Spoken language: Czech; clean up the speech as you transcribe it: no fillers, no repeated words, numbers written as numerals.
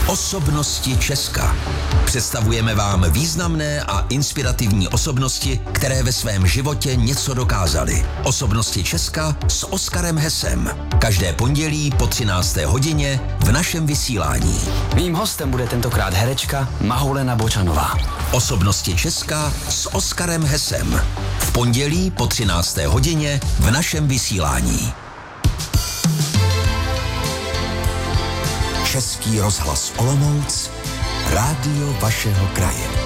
Osobnosti Česka. Představujeme vám významné a inspirativní osobnosti, které ve svém životě něco dokázaly. Osobnosti Česka s Oskarem Hesem. Každé pondělí po 13. hodině v našem vysílání. Mým hostem bude tentokrát herečka Mahulena Bočanová. Osobnosti Česka s Oskarem Hesem. V pondělí po 13. hodině v našem vysílání. Český rozhlas Olomouc, rádio vašeho kraje.